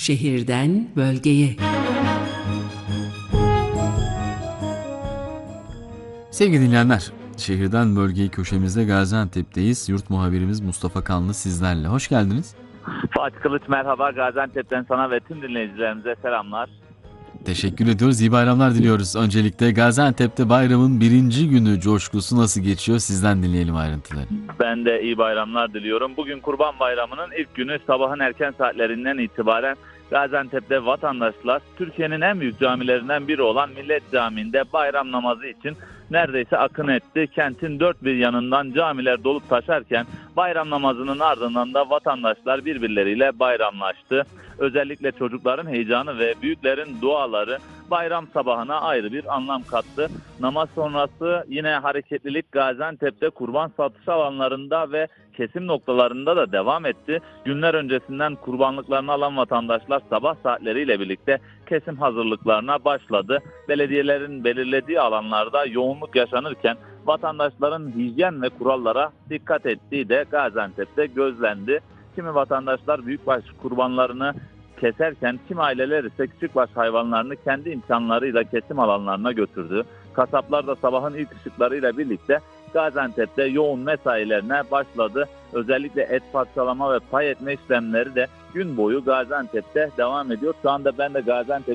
Şehirden bölgeye. Sevgili dinleyenler, şehirden bölgeyi köşemizde Gaziantep'teyiz. Yurt muhabirimiz Mustafa Kanlı sizlerle. Hoş geldiniz. Fatih Kılıç merhaba. Gaziantep'ten sana ve tüm dinleyicilerimize selamlar. Teşekkür ediyoruz. İyi bayramlar diliyoruz. Öncelikle Gaziantep'te bayramın birinci günü coşkusu nasıl geçiyor? Sizden dinleyelim ayrıntıları. Ben de iyi bayramlar diliyorum. Bugün Kurban Bayramı'nın ilk günü sabahın erken saatlerinden itibaren Gaziantep'te vatandaşlar Türkiye'nin en büyük camilerinden biri olan Millet Camii'nde bayram namazı için neredeyse akın etti. Kentin dört bir yanından camiler dolup taşarken bayram namazının ardından da vatandaşlar birbirleriyle bayramlaştı. Özellikle çocukların heyecanı ve büyüklerin duaları bayram sabahına ayrı bir anlam kattı. Namaz sonrası yine hareketlilik Gaziantep'te kurban satış alanlarında ve kesim noktalarında da devam etti. Günler öncesinden kurbanlıklarını alan vatandaşlar sabah saatleriyle birlikte kesim hazırlıklarına başladı. Belediyelerin belirlediği alanlarda yoğunluk yaşanırken vatandaşların hijyen ve kurallara dikkat ettiği de Gaziantep'te gözlendi. Kimi vatandaşlar büyükbaş kurbanlarını keserken kimi aileler ise küçükbaş hayvanlarını kendi imkanlarıyla kesim alanlarına götürdü. Kasaplar da sabahın ilk ışıklarıyla birlikte Gaziantep'te yoğun mesailerine başladı. Özellikle et parçalama ve pay etme işlemleri de gün boyu Gaziantep'te devam ediyor. Şu anda ben de Gaziantep